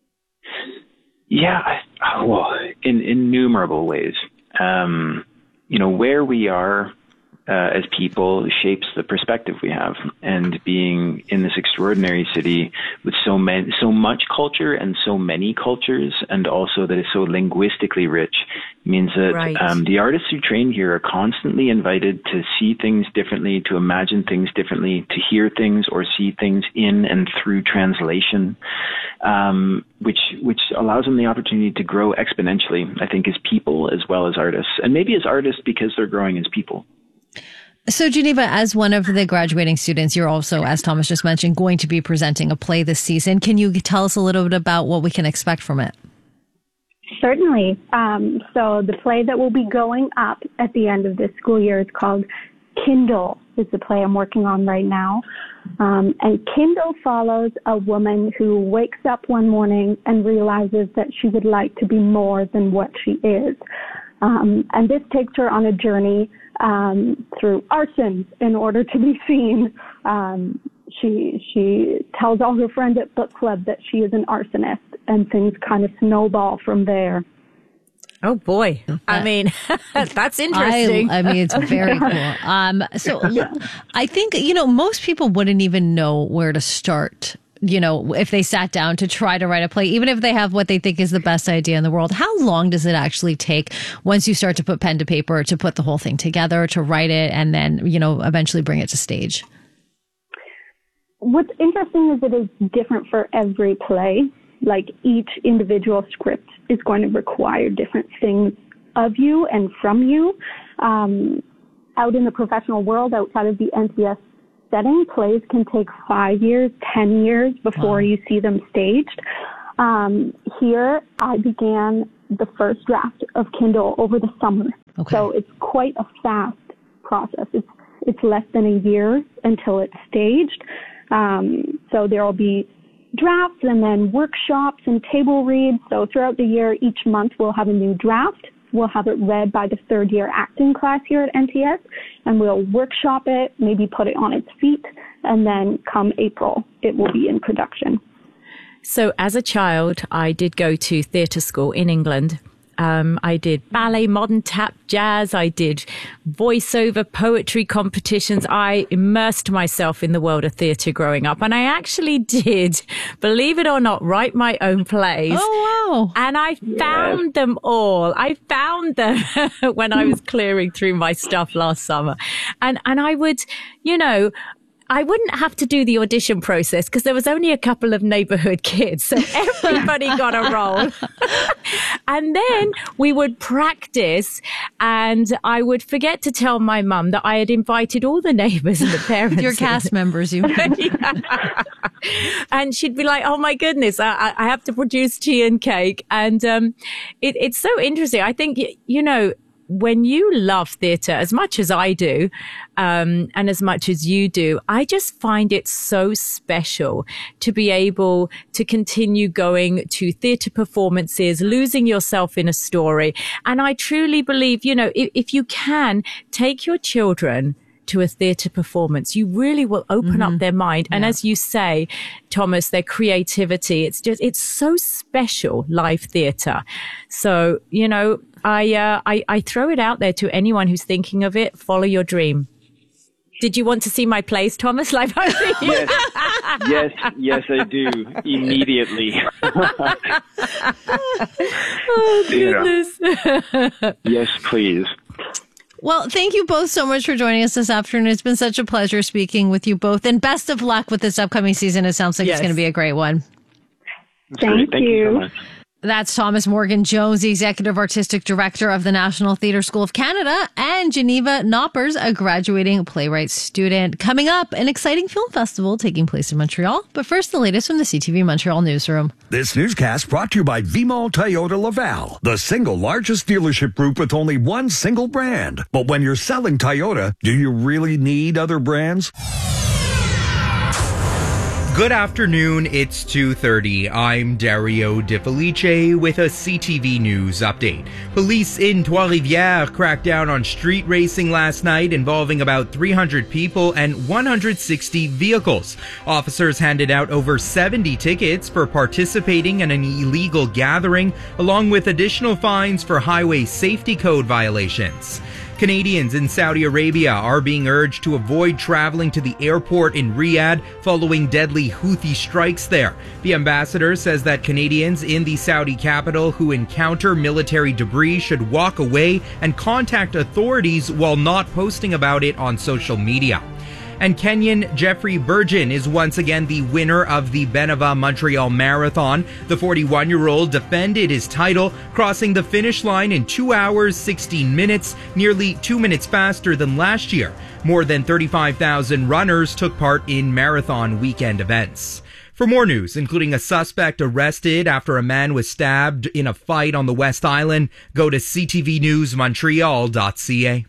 Yeah, well, in innumerable ways. Where we are as people shapes the perspective we have, and being in this extraordinary city with so much culture and so many cultures, and also that is so linguistically rich, means that the artists who train here are constantly invited to see things differently, to imagine things differently, to hear things or see things in and through translation, which allows them the opportunity to grow exponentially, I think, as people as well as artists, and maybe as artists because they're growing as people. So, Geneva, as one of the graduating students, you're also, as Thomas just mentioned, going to be presenting a play this season. Can you tell us a little bit about what we can expect from it? Certainly. So the play that will be going up at the end of this school year is called Kindle, is the play I'm working on right now. And Kindle follows a woman who wakes up one morning and realizes that she would like to be more than what she is. And this takes her on a journey through arson in order to be seen. She tells all her friends at book club that she is an arsonist, and things kind of snowball from there. Oh boy. I mean, that's interesting. I mean, it's very cool. So I think, most people wouldn't even know where to start, if they sat down to try to write a play, even if they have what they think is the best idea in the world. How long does it actually take once you start to put pen to paper to put the whole thing together, to write it, and then, eventually bring it to stage? What's interesting is it is different for every play. Like, each individual script is going to require different things of you and from you. Out in the professional world, outside of the NTS setting, plays can take 5 years, 10 years before you see them staged. Here, I began the first draft of Kindle over the summer. Okay. So it's quite a fast process. It's less than a year until it's staged. So there will be drafts and then workshops and table reads. So throughout the year, each month we'll have a new draft. We'll have it read by the third-year acting class here at NTS, and we'll workshop it, maybe put it on its feet, and then come April, it will be in production. So as a child, I did go to theatre school in England. I did ballet, modern tap, jazz. I did voiceover, poetry competitions. I immersed myself in the world of theatre growing up. And I actually did, believe it or not, write my own plays. Oh, wow. And I found them all. I found them when I was clearing through my stuff last summer. And I would, I wouldn't have to do the audition process because there was only a couple of neighborhood kids. So everybody got a role. And then we would practice, and I would forget to tell my mum that I had invited all the neighbors and the parents. Your cast members, you mean. Yeah. And she'd be like, oh my goodness, I have to produce tea and cake. And it's so interesting. I think, when you love theatre as much as I do, and as much as you do, I just find it so special to be able to continue going to theatre performances, losing yourself in a story. And I truly believe, if you can take your children to a theatre performance, you really will open up their mind. And as you say, Thomas, their creativity, it's so special, live theatre. So, I throw it out there to anyone who's thinking of it. Follow your dream. Did you want to see my plays, Thomas? Yes, I do. Immediately. Oh, goodness. Yes, please. Well, thank you both so much for joining us this afternoon. It's been such a pleasure speaking with you both. And best of luck with this upcoming season. It sounds like it's going to be a great one. Thank you so much. That's Thomas Morgan-Jones, the Executive Artistic Director of the National Theatre School of Canada, and Geneva Knoppers, a graduating playwright student. Coming up, an exciting film festival taking place in Montreal. But first, the latest from the CTV Montreal newsroom. This newscast brought to you by Vimont Toyota Laval, the single largest dealership group with only one single brand. But when you're selling Toyota, do you really need other brands? Good afternoon, it's 2:30. I'm Dario De Felice with a CTV News update. Police in Trois-Rivières cracked down on street racing last night involving about 300 people and 160 vehicles. Officers handed out over 70 tickets for participating in an illegal gathering, along with additional fines for highway safety code violations. Canadians in Saudi Arabia are being urged to avoid traveling to the airport in Riyadh following deadly Houthi strikes there. The ambassador says that Canadians in the Saudi capital who encounter military debris should walk away and contact authorities while not posting about it on social media. And Kenyan Jeffrey Burgin is once again the winner of the Beneva Montreal Marathon. The 41-year-old defended his title, crossing the finish line in 2 hours, 16 minutes, nearly 2 minutes faster than last year. More than 35,000 runners took part in marathon weekend events. For more news, including a suspect arrested after a man was stabbed in a fight on the West Island, go to ctvnewsmontreal.ca.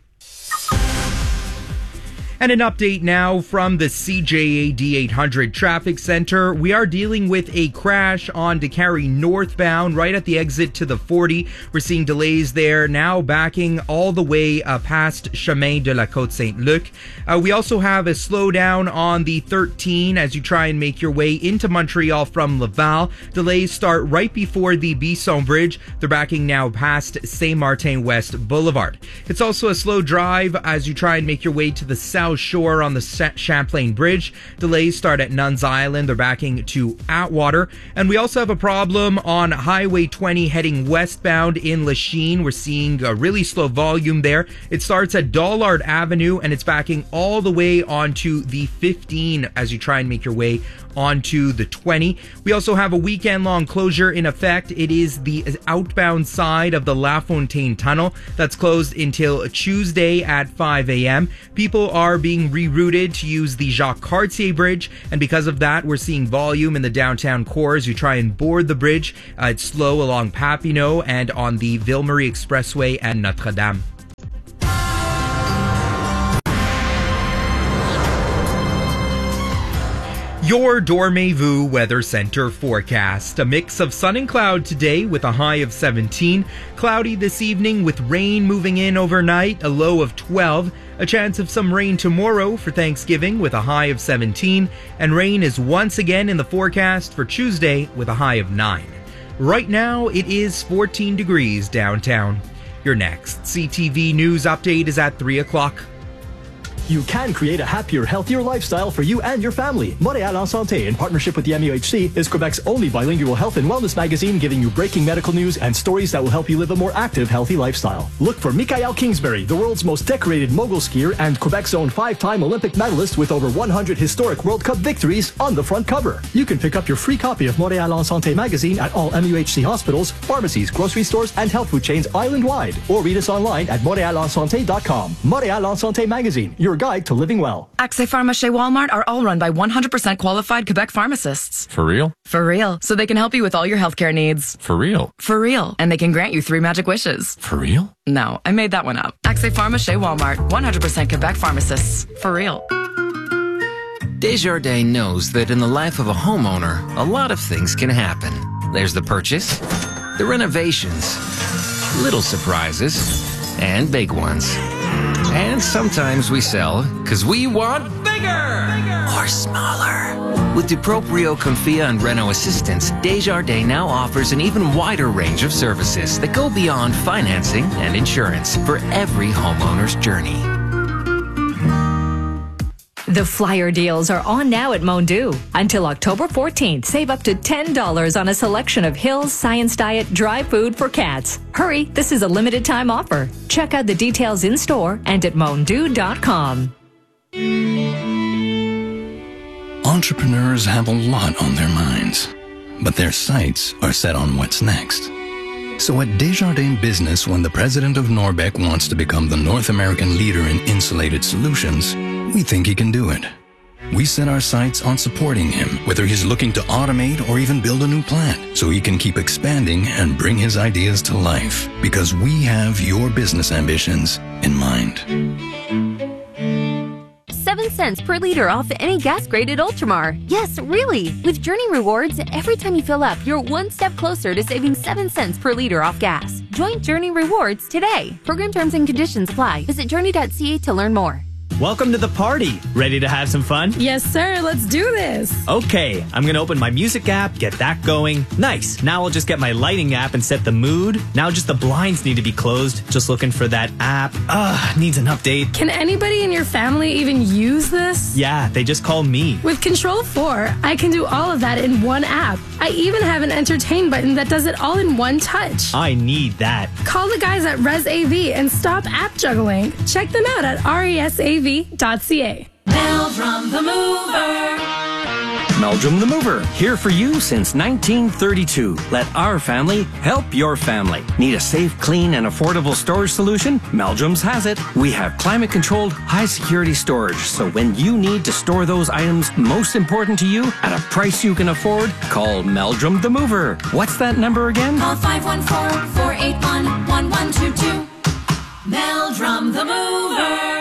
And an update now from the CJAD 800 Traffic Center. We are dealing with a crash on Décarie northbound right at the exit to the 40. We're seeing delays there now, backing all the way past Chemin de la Côte-Saint-Luc. We also have a slowdown on the 13 as you try and make your way into Montreal from Laval. Delays start right before the Bisson Bridge. They're backing now past Saint-Martin West Boulevard. It's also a slow drive as you try and make your way to the South Shore on the Champlain Bridge. Delays start at Nuns Island. They're backing to Atwater. And we also have a problem on Highway 20 heading westbound in Lachine. We're seeing a really slow volume there. It starts at Dollard Avenue and it's backing all the way onto the 15 as you try and make your way onto the 20. We also have a weekend-long closure in effect. It is the outbound side of the La Fontaine Tunnel that's closed until Tuesday at 5 a.m. People are being rerouted to use the Jacques Cartier Bridge, and because of that, we're seeing volume in the downtown core as you try and board the bridge. It's slow along Papineau and on the Ville-Marie Expressway and Notre-Dame. Your Dormez-vous Weather Center forecast. A mix of sun and cloud today with a high of 17. Cloudy this evening with rain moving in overnight, a low of 12. A chance of some rain tomorrow for Thanksgiving with a high of 17. And rain is once again in the forecast for Tuesday with a high of 9. Right now, it is 14 degrees downtown. Your next CTV News update is at 3 o'clock. You can create a happier, healthier lifestyle for you and your family. Montréal en Santé, in partnership with the MUHC, is Quebec's only bilingual health and wellness magazine, giving you breaking medical news and stories that will help you live a more active, healthy lifestyle. Look for Michael Kingsbury, the world's most decorated mogul skier and Quebec's own 5-time Olympic medalist with over 100 historic World Cup victories, on the front cover. You can pick up your free copy of Montréal en Santé magazine at all MUHC hospitals, pharmacies, grocery stores, and health food chains island-wide, or read us online at montrealensanté.com. Montréal en Santé magazine, your guide to living well. Accès Pharma chez Walmart are all run by 100% qualified Quebec pharmacists. For real? For real. So they can help you with all your healthcare needs. For real? For real. And they can grant you 3 magic wishes. For real? No, I made that one up. Accès Pharma chez Walmart. 100% Quebec pharmacists. For real. Desjardins knows that in the life of a homeowner, a lot of things can happen. There's the purchase, the renovations, little surprises, and big ones. And sometimes we sell because we want bigger or smaller. With DuProprio, Confia, and Reno Assistance, Desjardins now offers an even wider range of services that go beyond financing and insurance for every homeowner's journey. The flyer deals are on now at Mondu. Until October 14th, save up to $10 on a selection of Hill's Science Diet dry food for cats. Hurry, this is a limited time offer. Check out the details in store and at mondu.com. Entrepreneurs have a lot on their minds, but their sights are set on what's next. So at Desjardins Business, when the president of Norbec wants to become the North American leader in insulated solutions, we think he can do it. We set our sights on supporting him, whether he's looking to automate or even build a new plant, so he can keep expanding and bring his ideas to life, because we have your business ambitions in mind. 7 cents per liter off any gas-graded Ultramar. Yes, really! With Journey Rewards, every time you fill up, you're one step closer to saving 7 cents per liter off gas. Join Journey Rewards today. Program terms and conditions apply. Visit journey.ca to learn more. Welcome to the party. Ready to have some fun? Yes, sir. Let's do this. Okay, I'm going to open my music app, get that going. Nice. Now I'll just get my lighting app and set the mood. Now just the blinds need to be closed. Just looking for that app. Needs an update. Can anybody in your family even use this? Yeah, they just call me. With Control 4, I can do all of that in one app. I even have an entertain button that does it all in one touch. I need that. Call the guys at ResAV and stop app juggling. Check them out at resav.ca. Mail from the mover. Meldrum the Mover, here for you since 1932. Let our family help your family. Need a safe, clean, and affordable storage solution? Meldrum's has it. We have climate-controlled, high-security storage, so when you need to store those items most important to you at a price you can afford, call Meldrum the Mover. What's that number again? Call 514-481-1122. Meldrum the Mover.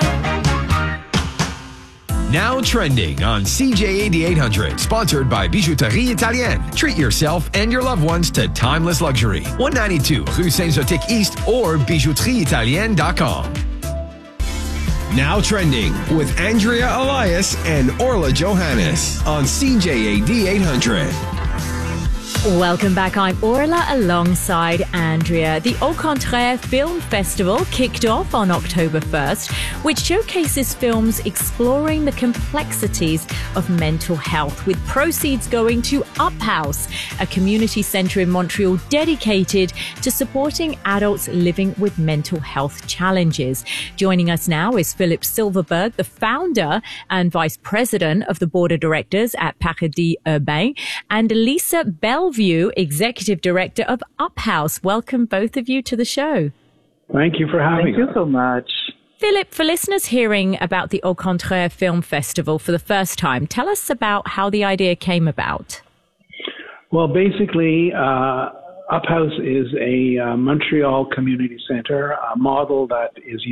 Now trending on CJAD 800, sponsored by Bijouterie Italienne. Treat yourself and your loved ones to timeless luxury. 192 Rue Saint-Zotique East or bijouterieitalienne.com. Now trending with Andrea Elias and Orla Johannes on CJAD 800. Welcome back. I'm Orla alongside Andrea. The Au Contraire Film Festival kicked off on October 1st, which showcases films exploring the complexities of mental health, with proceeds going to Up House, a community centre in Montreal dedicated to supporting adults living with mental health challenges. Joining us now is Philip Silverberg, the founder and vice president of the board of directors at Paradis Urbain, and Lisa Bellevue, executive director of Up House. Welcome both of you to the show. Thank you for having us. Thank you so much. Philip, for listeners hearing about the Au Contraire Film Festival for the first time, tell us about how the idea came about. Well, basically, Up House is a Montreal community centre, a model that is